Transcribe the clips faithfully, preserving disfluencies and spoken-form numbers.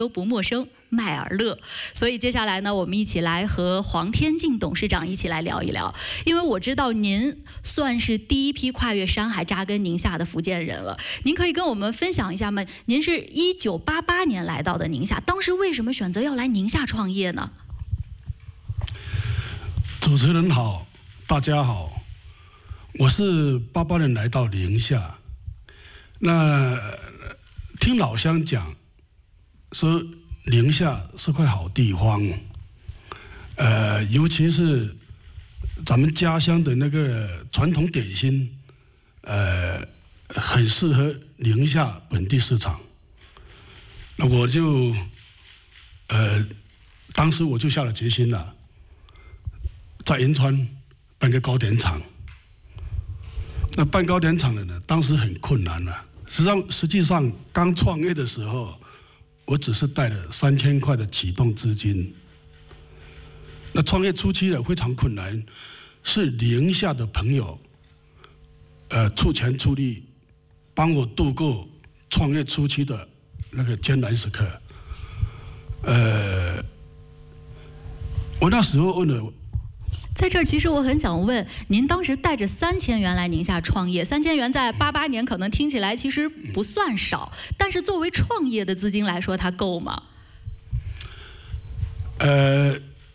都不陌生，麦尔乐。所以接下来呢，我们一起来和黄天进董事长一起来聊一聊。因为我知道您算是第一批跨越山海扎根宁夏的福建人了，您可以跟我们分享一下吗？您是一九八八年来到的宁夏，当时为什么选择要来宁夏创业呢？ 主持人好，大家好，我是八八年来到宁夏，那听老乡讲说宁夏是块好地方，呃，尤其是咱们家乡的那个传统点心，呃，很适合宁夏本地市场。那我就，呃，当时我就下了决心了，在银川办个糕点厂。那办糕点厂的呢，当时很困难了。实际上，实际上刚创业的时候，我只是带了三千块的启动资金。那创业初期呢，非常困难，是宁夏的朋友，呃，出钱出力，帮我度过创业初期的那个艰难时刻。呃，我那时候问了。 在这儿，其实我很想问，您当时带着三千元来宁夏创业，三千元在八八年可能听起来其实不算少，但是作为创业的资金来说，它够吗？ 呃，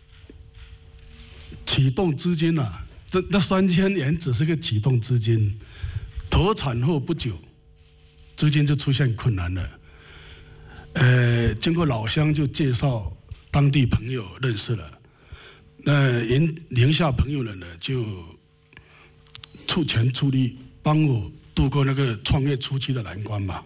启动资金啊，这那三千元只是个启动资金，投产后不久，资金就出现困难了。呃，经过老乡就介绍，当地朋友认识了。那宁宁夏朋友们呢，就出钱出力帮我度过那个创业初期的难关嘛。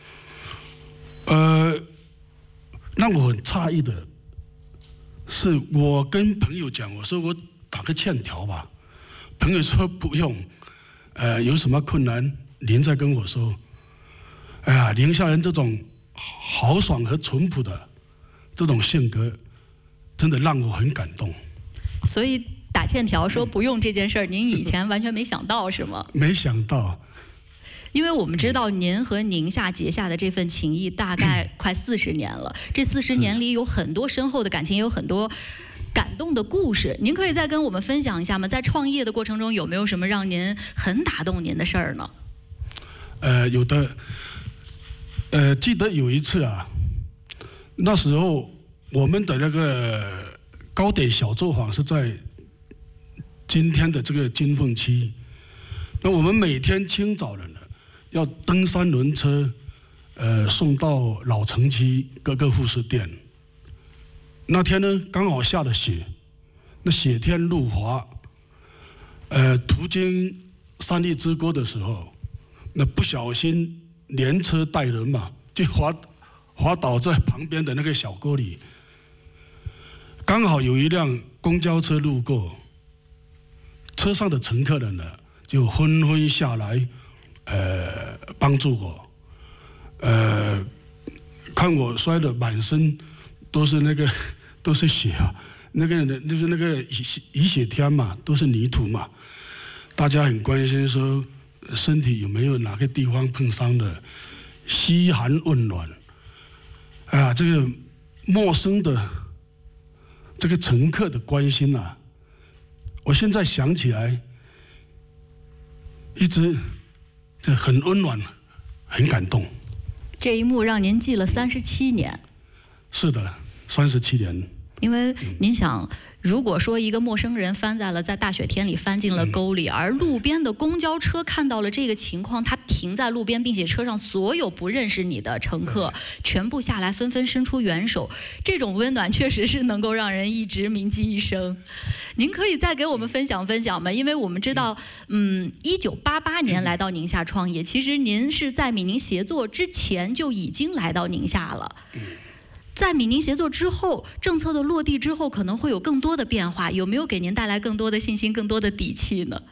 呃，让我很诧异的是，我跟朋友讲，我说我打个欠条吧，朋友说不用，呃，有什么困难您再跟我说。哎呀，宁夏人这种豪爽和淳朴的这种性格，真的让我很感动。 所以打欠条说不用这件事儿，您以前完全没想到是吗？ 没想到， 因为我们知道您和宁夏结下的这份情谊大概快四十年了，这四十年里有很多深厚的感情，也有很多感动的故事。您可以再跟我们分享一下吗？在创业的过程中，有没有什么让您很打动您的事儿呢？ 呃，有的。呃，记得有一次啊，那时候我们的那个糕点小作坊是在今天的这个金凤区。那我们每天清早了呢，要登三轮车，呃，送到老城区各个副食店。那天呢，刚好下了雪，那雪天路滑，呃，途经三立之沟的时候，那不小心连车带人嘛，就滑滑倒在旁边的那个小沟里。刚好有一辆公交车路过，车上的乘客人呢就纷纷下来，呃，帮助我，呃，看我摔得满身都是那个都是血啊，那个就是那个雨雪天嘛，都是泥土嘛，大家很关心说身体有没有哪个地方碰伤的，嘘寒问暖，哎呀，这个陌生的。这个乘客的关心啊，我现在想起来，一直这很温暖，很感动。 这一幕让您记了三十七年。 是的，三十七年。 因为您想，如果说一个陌生人翻在了在大雪天里翻进了沟里，而路边的公交车看到了这个情况，他停在路边，并且车上所有不认识你的乘客全部下来，纷纷伸出援手，这种温暖确实是能够让人一直铭记一生。您可以再给我们分享分享吗？因为我们知道，嗯，一九八八年来到宁夏创业，其实您是在闽宁协作之前就已经来到宁夏了。在闽宁协作之后，政策的落地之后，可能会有更多的变化，有没有给您带来更多的信心、更多的底气呢？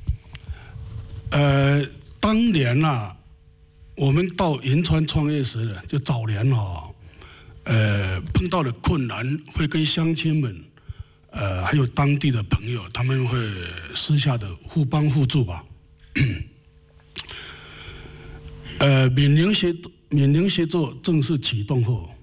呃，当年啊，我们到银川创业时呢，就早年啊，呃，碰到了困难，会跟乡亲们，呃，还有当地的朋友，他们会私下的互帮互助吧。呃，闽宁协闽宁协作正式启动后。